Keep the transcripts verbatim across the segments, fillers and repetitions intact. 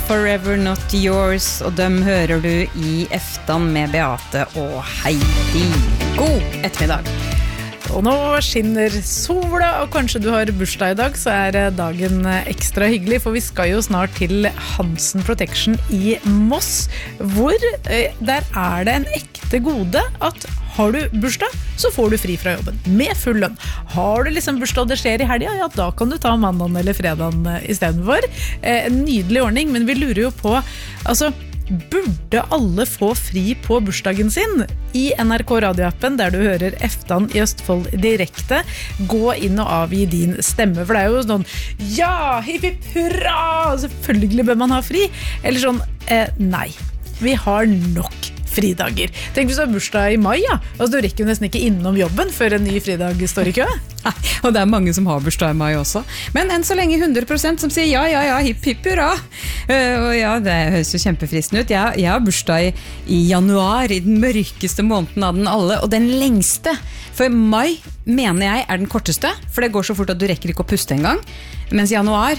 Forever Not Yours, og dem hører du i Eftan med Beate og Heidi. God ettermiddag. Og nå skinner sola, og kanskje du har bursdag i dag, så er dagen ekstra hyggelig, for vi skal jo snart til Hansen Protection i Moss, hvor eh, der er det en ekte gode at har du bursdag, så får du fri fra jobben, med full lønn. Har du liksom bursdag og det skjer i helgen, ja, da kan du ta mandagen eller fredagen i stedet for. Eh, en nydelig ordning, men vi lurer jo på, altså, burde alle få fri på bursdagen sin? I N R K radioappen, der du hører Eftan i Østfold direkte, gå inn og avgi din stemme, for det er jo sånn, ja, hipp hipp hurra, selvfølgelig bør man ha fri, eller sånn, eh, nei, vi har nok fridager. Tenk hvis du har bursdag i mai, ja. Altså, du rekker jo nesten ikke innom jobben før en ny fridag står i kø. Nei, og det er mange som har bursdag i mai også. Men enn så lenge hundre prosent som sier ja, ja, ja, hipp, hipp, hurra. Uh, og ja, det høres jo kjempefristende ut. Jeg, jeg har bursdag i, i januar, i den mørkeste måneden av den alle, og den lengste. For mai, mener jeg, er den korteste, for det går så fort at du rekker ikke å puste en gang. Mens januar,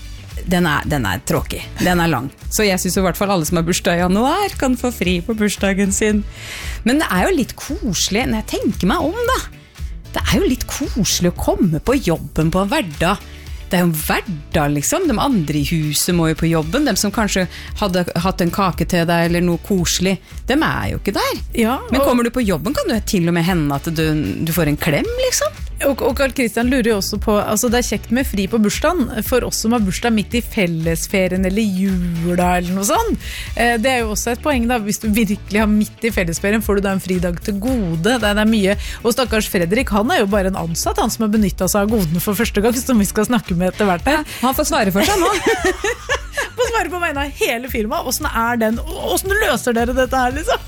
Den er, den er tråkig, den er lang. Så jeg synes jo i hvert fall alle som har bursdag i januar kan få fri på bursdagen sin. Men det er jo litt koselig, når jeg tenker meg om da. Det er jo litt koselig å komme på jobben på en hverdag. Det er jo en hverdag liksom. De andre i huset må jo på jobben. De som kanskje hadde hatt en kake til deg eller noe koselig, de er jo ikke der. Ja, og... Men kommer du på jobben, kan du til og med hende at du, du får en klem liksom. Og, og Carl Christian lurer jo også på, altså det er kjekt med fri på bursdagen, for oss som har bursdag midt i fellesferien eller jula eller noe sånt. Eh, det er jo også et poeng da, hvis du virkelig har midt i fellesferien, får du da en fridag til gode. Det, det er mye, og stakkars Fredrik, han er jo bare en ansatt, han som har benyttet seg av godene for første gang, som vi skal snakke med etter hvert her. Han får svare for seg nå. Få svare på vegne av hele firmaet, hvordan er den, hvordan løser dere dette her liksom?